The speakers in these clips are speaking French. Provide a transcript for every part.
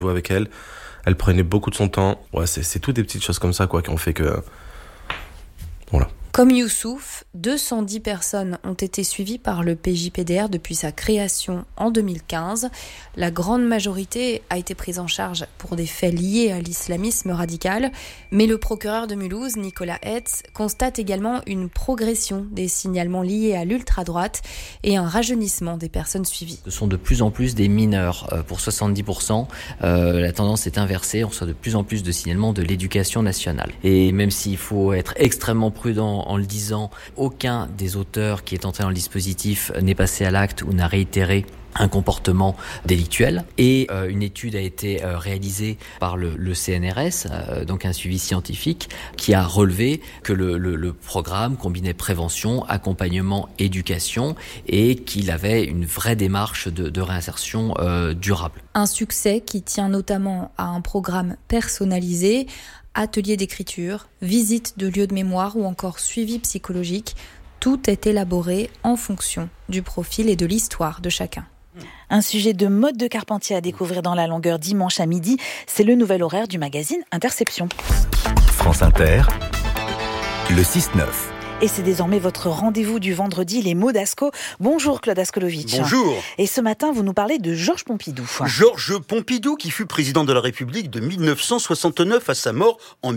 Jouer avec elle, elle prenait beaucoup de son temps. Ouais, c'est toutes des petites choses comme ça, quoi, qui ont fait que... Voilà. Comme Youssouf, 210 personnes ont été suivies par le PJPDR depuis sa création en 2015. La grande majorité a été prise en charge pour des faits liés à l'islamisme radical. Mais le procureur de Mulhouse, Nicolas Hetz, constate également une progression des signalements liés à l'ultra-droite et un rajeunissement des personnes suivies. Ce sont de plus en plus des mineurs. Pour 70%, la tendance est inversée. On reçoit de plus en plus de signalements de l'éducation nationale. Et même s'il faut être extrêmement prudent en le disant, aucun des auteurs qui est entré dans le dispositif n'est passé à l'acte ou n'a réitéré un comportement délictuel. Et une étude a été réalisée par le CNRS, donc un suivi scientifique, qui a relevé que le programme combinait prévention, accompagnement, éducation, et qu'il avait une vraie démarche de réinsertion durable. Un succès qui tient notamment à un programme personnalisé, ateliers d'écriture, visites de lieux de mémoire ou encore suivi psychologique. Tout est élaboré en fonction du profil et de l'histoire de chacun. Un sujet de mode de Carpentier à découvrir dans La Longueur dimanche à midi. C'est le nouvel horaire du magazine Interception. France Inter, le 6-9. Et c'est désormais votre rendez-vous du vendredi, les mots d'Asco. Bonjour Claude Askolovitch. Bonjour. Et ce matin, vous nous parlez de Georges Pompidou. Georges Pompidou, qui fut président de la République de 1969 à sa mort en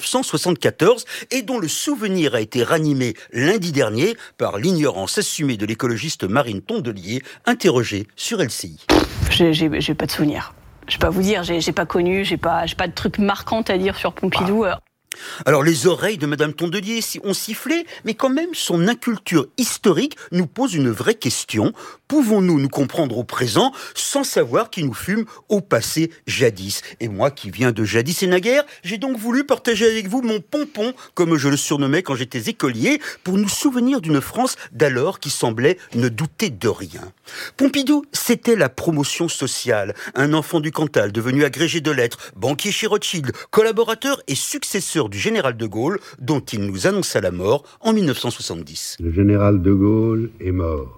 1974 et dont le souvenir a été ranimé lundi dernier par l'ignorance assumée de l'écologiste Marine Tondelier, interrogée sur LCI. J'ai pas de souvenir. Je vais pas vous dire, j'ai pas connu, j'ai pas de trucs marquants à dire sur Pompidou. Alors les oreilles de Madame Tondelier ont sifflé, mais quand même son inculture historique nous pose une vraie question. Pouvons-nous nous comprendre au présent sans savoir qui nous fûmes au passé jadis ? Et moi qui viens de jadis et naguère, j'ai donc voulu partager avec vous mon pompon, comme je le surnommais quand j'étais écolier, pour nous souvenir d'une France d'alors qui semblait ne douter de rien. Pompidou, c'était la promotion sociale, un enfant du Cantal devenu agrégé de lettres, banquier chez Rothschild, collaborateur et successeur du général de Gaulle, dont il nous annonça la mort en 1970. Le général de Gaulle est mort.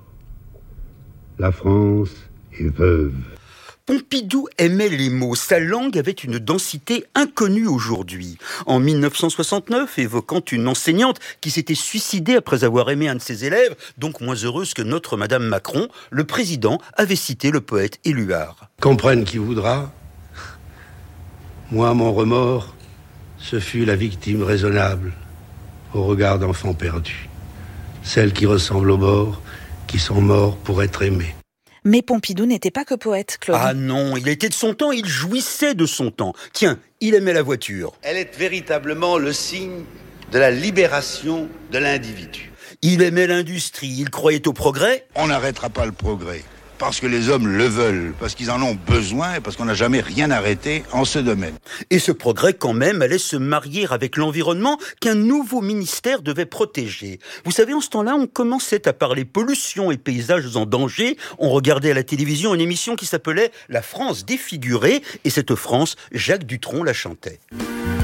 La France est veuve. Pompidou aimait les mots, sa langue avait une densité inconnue aujourd'hui. En 1969, évoquant une enseignante qui s'était suicidée après avoir aimé un de ses élèves, donc moins heureuse que notre Madame Macron, le président avait cité le poète Éluard. Comprenne qui voudra. Moi, mon remords, ce fut la victime raisonnable, au regard d'enfants perdus. Celles qui ressemblent aux morts, qui sont morts pour être aimés. Mais Pompidou n'était pas que poète, Claude. Ah non, il était de son temps, il jouissait de son temps. Tiens, il aimait la voiture. Elle est véritablement le signe de la libération de l'individu. Il aimait l'industrie, il croyait au progrès. On n'arrêtera pas le progrès. Parce que les hommes le veulent, parce qu'ils en ont besoin et parce qu'on n'a jamais rien arrêté en ce domaine. Et ce progrès, quand même, allait se marier avec l'environnement qu'un nouveau ministère devait protéger. Vous savez, en ce temps-là, on commençait à parler pollution et paysages en danger. On regardait à la télévision une émission qui s'appelait « La France défigurée » et cette France, Jacques Dutronc la chantait.